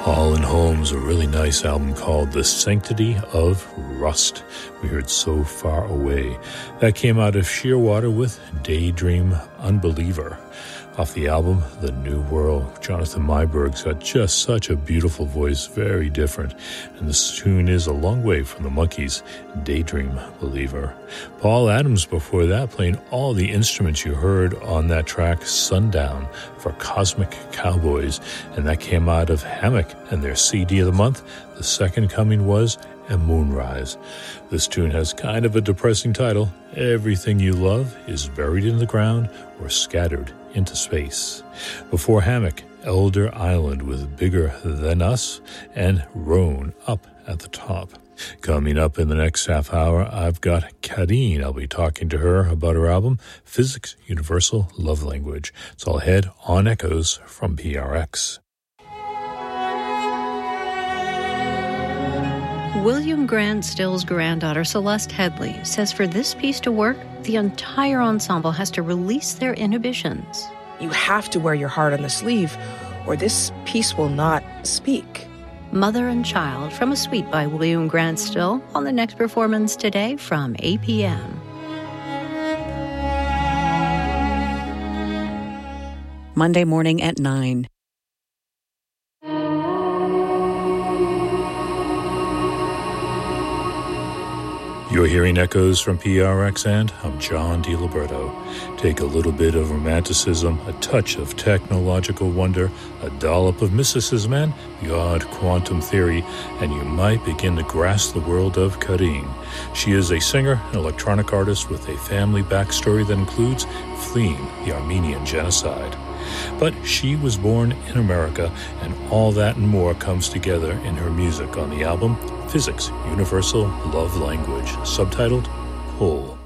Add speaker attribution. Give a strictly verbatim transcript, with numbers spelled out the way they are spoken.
Speaker 1: Paul and Holmes, a really nice album called The Sanctity of Rust. We heard So Far Away. That came out of Shearwater with Daydream Unbeliever. Off the album, The New World. Jonathan Meiberg's got just such a beautiful voice, very different. And this tune is a long way from the Monkees' Daydream Believer. Paul Adams before that playing all the instruments you heard on that track, Sundown, for Cosmic Cowboys. And that came out of Hammock and their C D of the month. The second coming was A Moonrise. This tune has kind of a depressing title. Everything you love is buried in the ground or scattered into space. Before Hammock, Elder Island with Bigger Than Us and Roan up at the top. Coming up in the next half hour, I've got Kadeen. I'll be talking to her about her album, Physics Universal Love Language. It's all ahead on Echoes from P R X.
Speaker 2: William Grant Still's granddaughter, Celeste Headley, says for this piece to work, the entire ensemble has to release their inhibitions.
Speaker 3: You have to wear your heart on the sleeve, or this piece will not speak.
Speaker 2: Mother and Child from a suite by William Grant Still on the next performance today from eight p.m.
Speaker 4: Monday morning at nine.
Speaker 1: You're hearing Echoes from P R X, and I'm John DiLiberto. Take a little bit of romanticism, a touch of technological wonder, a dollop of mysticism, and the odd quantum theory, and you might begin to grasp the world of Kadeen. She is a singer and electronic artist with a family backstory that includes fleeing the Armenian genocide. But she was born in America, and all that and more comes together in her music on the album Physics Universal Love Language, subtitled Pull.